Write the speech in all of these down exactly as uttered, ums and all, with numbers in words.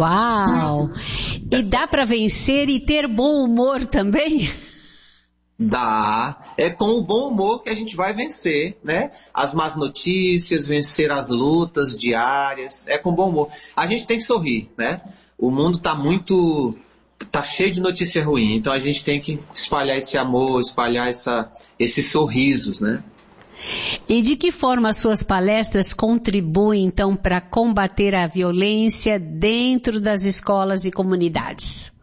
Uau! E dá para vencer e ter bom humor também? Dá. É com o bom humor que a gente vai vencer, né? As más notícias, vencer as lutas diárias. É com bom humor. A gente tem que sorrir, né? O mundo tá muito... tá cheio de notícia ruim. Então a gente tem que espalhar esse amor, espalhar essa, esses sorrisos, né? E de que forma as suas palestras contribuem, então, para combater a violência dentro das escolas e comunidades?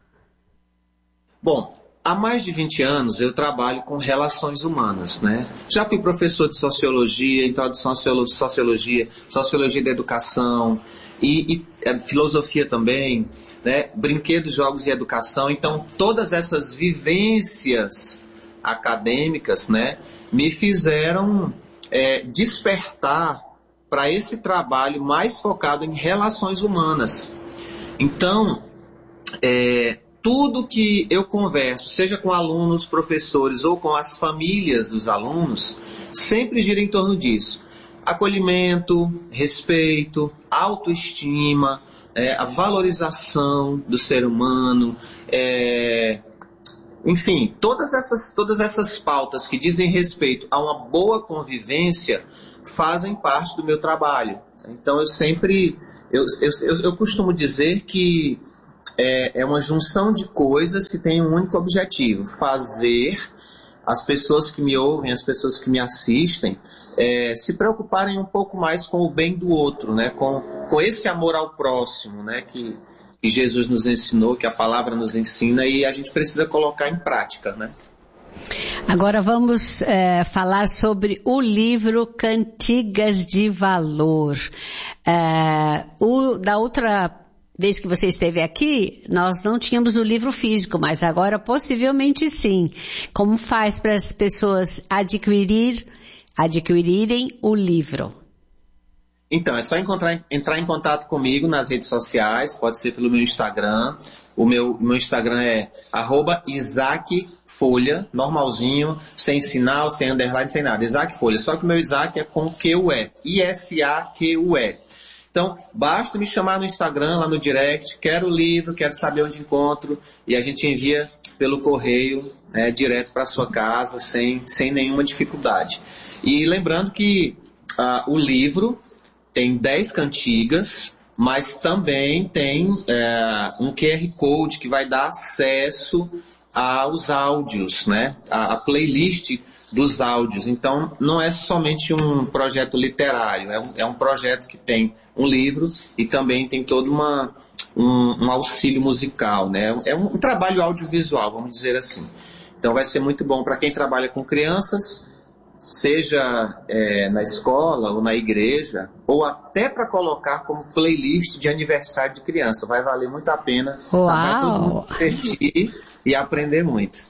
Bom, há mais de vinte anos eu trabalho com relações humanas, né? Já fui professor de sociologia, introdução à sociologia, sociologia da educação e, e é, filosofia também, né? Brinquedos, jogos e educação. Então, todas essas vivências acadêmicas, né, me fizeram é, despertar para esse trabalho mais focado em relações humanas. Então, é, tudo que eu converso, seja com alunos, professores ou com as famílias dos alunos, sempre gira em torno disso. Acolhimento, respeito, autoestima, é, a valorização do ser humano, é, enfim, todas essas, todas essas pautas que dizem respeito a uma boa convivência fazem parte do meu trabalho. Então eu sempre, eu, eu, eu costumo dizer que é, é uma junção de coisas que tem um único objetivo: fazer as pessoas que me ouvem, as pessoas que me assistem, é, se preocuparem um pouco mais com o bem do outro, né? com, com esse amor ao próximo, né? que que Jesus nos ensinou, que a palavra nos ensina, e a gente precisa colocar em prática, né? Agora vamos é, falar sobre o livro Cantigas de Valor. É, o, da outra vez que você esteve aqui, nós não tínhamos o livro físico, mas agora possivelmente sim. Como faz para as pessoas adquirir, adquirirem o livro? Então, é só encontrar, entrar em contato comigo nas redes sociais, pode ser pelo meu Instagram. O meu, meu Instagram é arroba Isaac Folha, normalzinho, sem sinal, sem underline, sem nada. Isaac Folha, só que o meu Isaac é com Q U E, I S A Q U E. Então, basta me chamar no Instagram, lá no direct, quero o livro, quero saber onde encontro, e a gente envia pelo correio, né, direto para sua casa, sem, sem nenhuma dificuldade. E lembrando que uh, o livro tem dez cantigas, mas também tem é, um Q R Code que vai dar acesso aos áudios, né? A, a playlist dos áudios. Então, não é somente um projeto literário, é um, é um projeto que tem um livro e também tem todo uma, um, um auxílio musical, né? É um, um trabalho audiovisual, vamos dizer assim. Então, vai ser muito bom para quem trabalha com crianças, seja é, na escola ou na igreja, ou até para colocar como playlist de aniversário de criança. Vai valer muito a pena. Vai todo mundo divertir e aprender muito.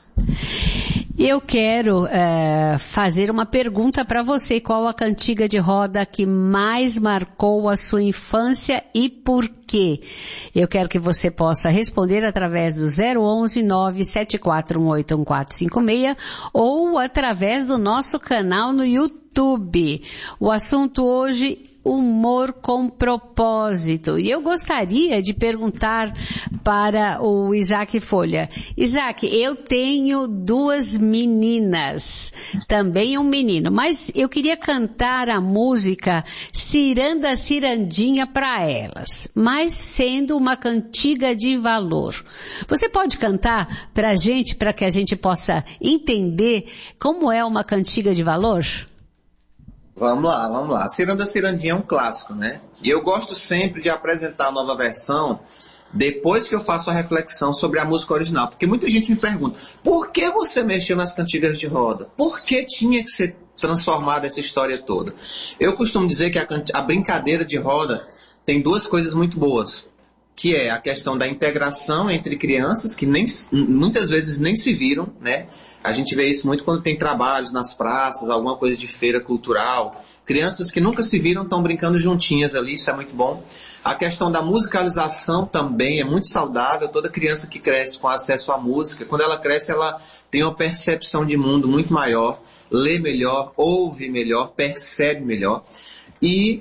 Eu quero é, fazer uma pergunta para você. Qual a cantiga de roda que mais marcou a sua infância e por quê? Eu quero que você possa responder através do zero onze, nove sete quatro um oito um quatro cinco seis ou através do nosso canal no YouTube. O assunto hoje: humor com propósito. E eu gostaria de perguntar para o Isaac Folha. Isaac, eu tenho duas meninas, também um menino, mas eu queria cantar a música Ciranda Cirandinha para elas, mas sendo uma cantiga de valor. Você pode cantar para a gente, para que a gente possa entender como é uma cantiga de valor? Vamos lá, vamos lá. Ciranda Cirandinha é um clássico, né? E eu gosto sempre de apresentar a nova versão depois que eu faço a reflexão sobre a música original. Porque muita gente me pergunta, por que você mexeu nas cantigas de roda? Por que tinha que ser transformada essa história toda? Eu costumo dizer que a, a brincadeira de roda tem duas coisas muito boas, que é a questão da integração entre crianças, que nem, muitas vezes nem se viram, né? A gente vê isso muito quando tem trabalhos nas praças, alguma coisa de feira cultural. Crianças que nunca se viram estão brincando juntinhas ali, isso é muito bom. A questão da musicalização também é muito saudável. Toda criança que cresce com acesso à música, quando ela cresce, ela tem uma percepção de mundo muito maior, lê melhor, ouve melhor, percebe melhor. E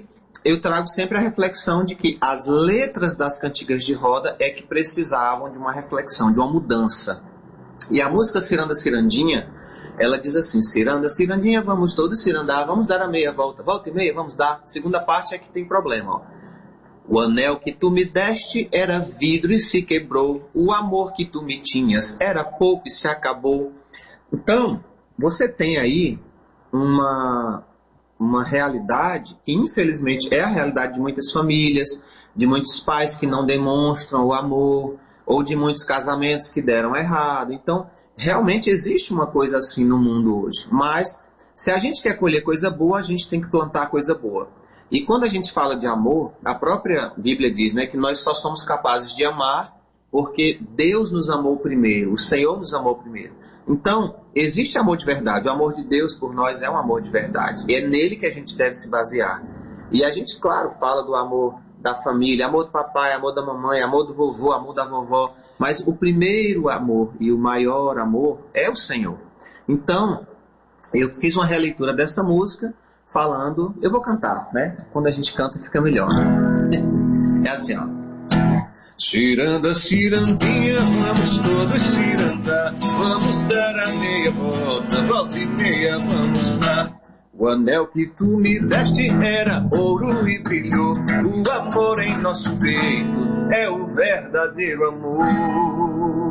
eu trago sempre a reflexão de que as letras das cantigas de roda é que precisavam de uma reflexão, de uma mudança. E a música Ciranda Cirandinha, ela diz assim: ciranda, cirandinha, vamos todos cirandar, vamos dar a meia volta, volta e meia, vamos dar. Segunda parte é que tem problema, ó. O anel que tu me deste era vidro e se quebrou, o amor que tu me tinhas era pouco e se acabou. Então, você tem aí uma, uma realidade que infelizmente é a realidade de muitas famílias, de muitos pais que não demonstram o amor, ou de muitos casamentos que deram errado. Então, realmente existe uma coisa assim no mundo hoje. Mas, se a gente quer colher coisa boa, a gente tem que plantar coisa boa. E quando a gente fala de amor, a própria Bíblia diz, né, que nós só somos capazes de amar porque Deus nos amou primeiro, o Senhor nos amou primeiro. Então, existe amor de verdade. O amor de Deus por nós é um amor de verdade. E é nele que a gente deve se basear. E a gente, claro, fala do amor da família, amor do papai, amor da mamãe, amor do vovô, amor da vovó. Mas o primeiro amor e o maior amor é o Senhor. Então, eu fiz uma releitura dessa música falando, eu vou cantar, né? Quando a gente canta fica melhor. É assim, ó. Ciranda, cirandinha, vamos todos cirandar, vamos dar a meia volta, volta e meia, vamos dar. O anel que tu me deste era ouro e brilhou, o amor em nosso peito é o verdadeiro amor.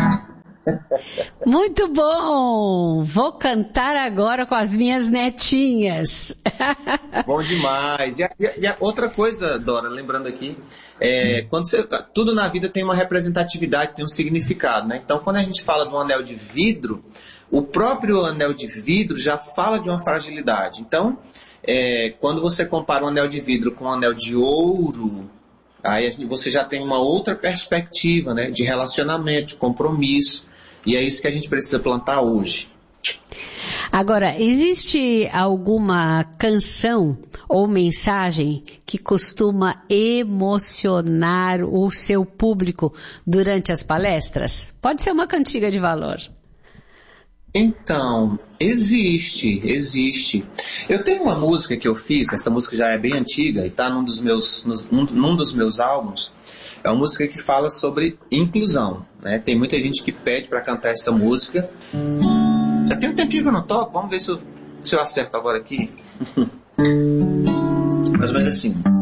Muito bom! Vou cantar agora com as minhas netinhas. Bom demais. E, a, e a outra coisa, Dora, lembrando aqui, é, quando você, tudo na vida tem uma representatividade, tem um significado, né? Então, quando a gente fala de um anel de vidro, o próprio anel de vidro já fala de uma fragilidade. Então, é, quando você compara um anel de vidro com um anel de ouro, aí você já tem uma outra perspectiva, né, de relacionamento, de compromisso. E é isso que a gente precisa plantar hoje. Agora, existe alguma canção ou mensagem que costuma emocionar o seu público durante as palestras? Pode ser uma cantiga de valor. Então, existe, existe. Eu tenho uma música que eu fiz, essa música já é bem antiga e está num dos meus, num, num dos meus álbuns. É uma música que fala sobre inclusão, né? Tem muita gente que pede para cantar essa música. Já tem um tempinho que eu não toco, vamos ver se eu, se eu acerto agora aqui. Mais ou menos assim.